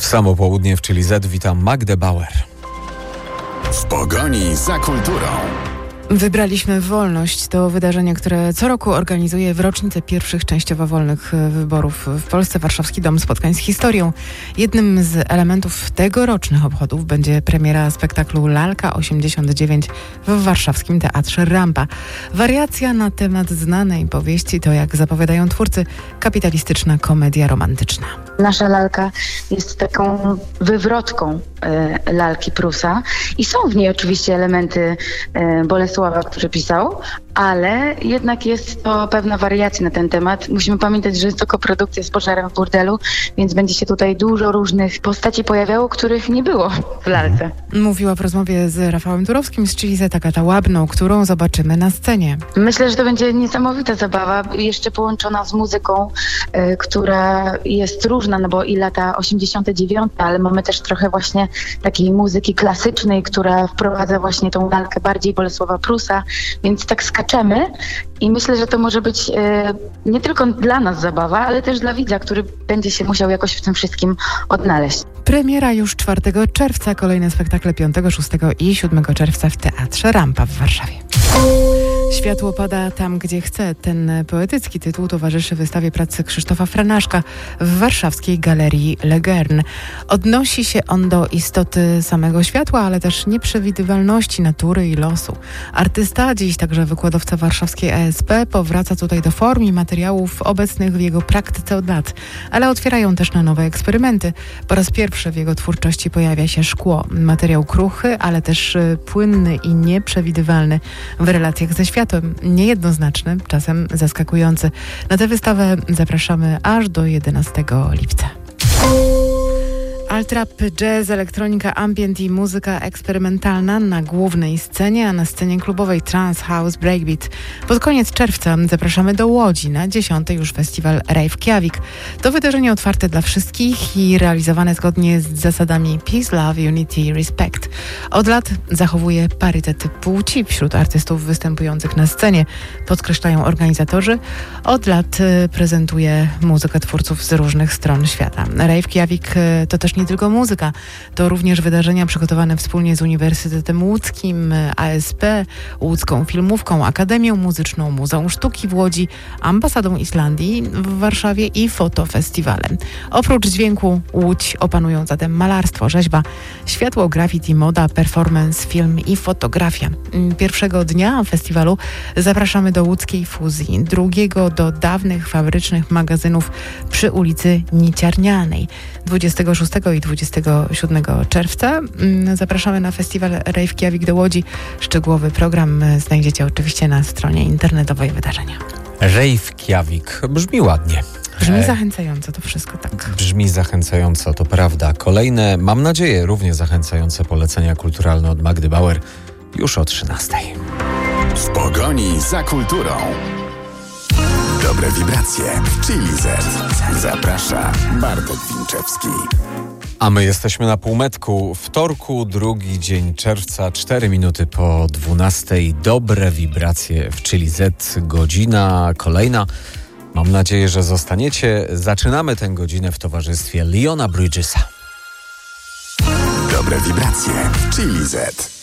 Samo południe w Chili Z. Witam Magdę Bauer. W pogoni za kulturą. Wybraliśmy wolność. To wydarzenie, które co roku organizuje w rocznicę pierwszych częściowo wolnych wyborów w Polsce Warszawski Dom Spotkań z Historią. Jednym z elementów tegorocznych obchodów będzie premiera spektaklu Lalka 89 w warszawskim Teatrze Rampa. Wariacja na temat znanej powieści to, jak zapowiadają twórcy, kapitalistyczna komedia romantyczna. Nasza lalka jest taką wywrotką lalki Prusa i są w niej oczywiście elementy Bolesława, który pisał, ale jednak jest to pewna wariacja na ten temat. Musimy pamiętać, że jest to koprodukcja z Pożarem w burdelu, więc będzie się tutaj dużo różnych postaci pojawiało, których nie było w lalce. Mówiła w rozmowie z Rafałem Turowskim z Chili Z Agata Łabną, którą zobaczymy na scenie. Myślę, że to będzie niesamowita zabawa, jeszcze połączona z muzyką, która jest różna, no bo i lata 89, ale mamy też trochę właśnie takiej muzyki klasycznej, która wprowadza właśnie tą lalkę bardziej Bolesława Prusa, więc tak skaczemy i myślę, że to może być nie tylko dla nas zabawa, ale też dla widza, który będzie się musiał jakoś w tym wszystkim odnaleźć. Premiera już 4 czerwca, kolejne spektakle 5, 6 i 7 czerwca w Teatrze Rampa w Warszawie. Światło pada tam, gdzie chce. Ten poetycki tytuł towarzyszy wystawie pracy Krzysztofa Franaszka w warszawskiej Galerii Legern. Odnosi się on do istoty samego światła, ale też nieprzewidywalności natury i losu. Artysta, dziś także wykładowca warszawskiej ASP, powraca tutaj do form i materiałów obecnych w jego praktyce od lat, ale otwierają też na nowe eksperymenty. Po raz pierwszy w jego twórczości pojawia się szkło. Materiał kruchy, ale też płynny i nieprzewidywalny w relacjach ze światem. Niejednoznaczny, czasem zaskakujący. Na tę wystawę zapraszamy aż do 11 lipca. Alt-rap, jazz, elektronika, ambient i muzyka eksperymentalna na głównej scenie, a na scenie klubowej trance, house, breakbeat. Pod koniec czerwca zapraszamy do Łodzi na 10. już festiwal Reykjavik. To wydarzenie otwarte dla wszystkich i realizowane zgodnie z zasadami Peace, Love, Unity, Respect. Od lat zachowuje parytet płci wśród artystów występujących na scenie, podkreślają organizatorzy. Od lat prezentuje muzykę twórców z różnych stron świata. Reykjavik to też nie tylko muzyka, to również wydarzenia przygotowane wspólnie z Uniwersytetem Łódzkim, ASP, Łódzką Filmówką, Akademią Muzyczną, Muzeum Sztuki w Łodzi, Ambasadą Islandii w Warszawie i fotofestiwalem. Oprócz dźwięku Łódź opanują zatem malarstwo, rzeźba, światło, graffiti, moda, performance, film i fotografia. Pierwszego dnia festiwalu zapraszamy do łódzkiej Fuzji, drugiego do dawnych fabrycznych magazynów przy ulicy Niciarnianej. 26 i 27 czerwca zapraszamy na festiwal Reykjavik do Łodzi. Szczegółowy program znajdziecie oczywiście na stronie internetowej wydarzenia. Reykjavik. Brzmi ładnie. Brzmi zachęcająco to wszystko, tak. Brzmi zachęcająco, to prawda. Kolejne, mam nadzieję, równie zachęcające polecenia kulturalne od Magdy Bauer już o 13. W pogoni za kulturą. Dobre wibracje w Chili Z. Zaprasza Bartek Winczewski. A my jesteśmy na półmetku. Wtorku, 2 dzień czerwca, 4 minuty po 12. Dobre wibracje w Chili Z. Godzina kolejna. Mam nadzieję, że zostaniecie. Zaczynamy tę godzinę w towarzystwie Leona Bridgesa. Dobre wibracje w Chili Z.